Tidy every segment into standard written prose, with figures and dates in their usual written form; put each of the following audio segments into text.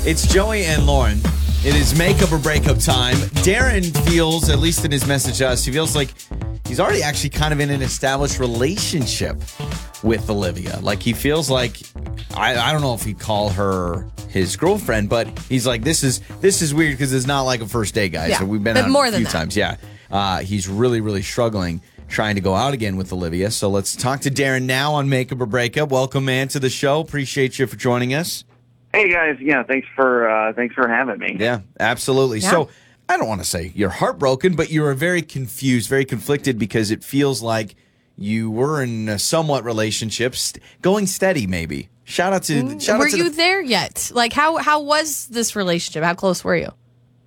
It's Joey and Lauren. It is makeup or breakup time. Darren feels, at least in his message to us, he feels like he's already actually kind of in an established relationship with Olivia. Like he feels like, I don't know if he'd call her his girlfriend, but he's like, this is weird because it's not like a first date, guys. Yeah, So we've been but out more a than few that. times. Yeah. He's really, really struggling trying to go out again with Olivia. So let's talk to Darren now on Makeup or Breakup. Welcome, man, to the show. Appreciate you for joining us. Hey guys, yeah, thanks for having me. Yeah, absolutely. Yeah. So I don't want to say you're heartbroken, but you are very confused, very conflicted because it feels like you were in a somewhat relationship, going steady maybe. Shout out to Were you there yet? Like, how was this relationship? How close were you?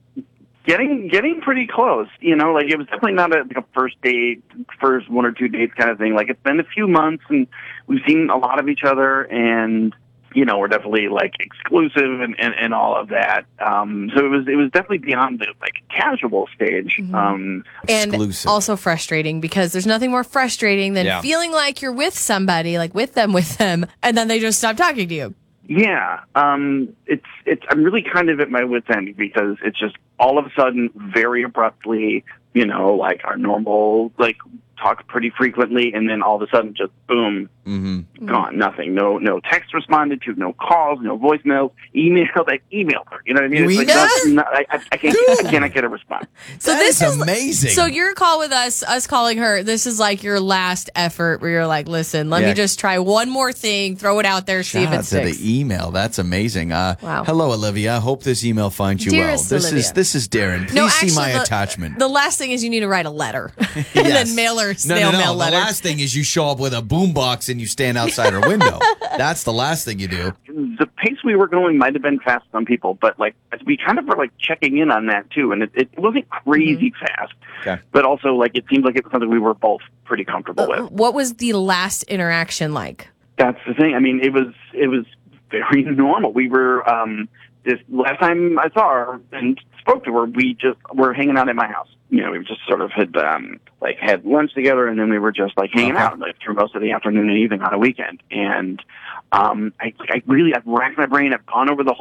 Getting pretty close. You know, like it was definitely not like a first date, first one or two dates kind of thing. Like it's been a few months and we've seen a lot of each other, and you know, we're definitely like exclusive and all of that. So it was definitely beyond the like casual stage. And Exclusive. also frustrating because there's nothing more frustrating than feeling like you're with somebody, like with them, and then they just stop talking to you. Yeah, it's I'm really kind of at my wit's end because it's just all of a sudden, very abruptly, you know, like our normal like talk pretty frequently, and then all of a sudden, just boom, gone, nothing, no text responded to, no calls, no voicemails, emailed her. You know what I mean? You It's like I cannot get a response. So That is amazing. So your call with us calling her, this is like your last effort where you're like, listen, let me just try one more thing, throw it out there, see if Shout it out to sticks. the email. That's amazing. Wow. Hello, Olivia. I hope this email finds you Dearest well. This Olivia. is Darren. Please see my attachment. The last thing is you need to write a letter and Yes. then mail her No, snail mail The letter. last thing is you show up with a boombox and you stand outside her window. That's the last thing you do. The pace we were going might have been fast on people, but like we kind of were like checking in on that too, and it wasn't crazy fast. Okay. But also like it seemed like it was something we were both pretty comfortable with. What was the last interaction like? That's the thing. I mean, it was very normal. We were this last time I saw her and spoke to her, we just were hanging out at my house. You know, we just sort of had like had lunch together, and then we were just like hanging out like through most of the afternoon and evening on a weekend. And I've racked my brain. I've gone over the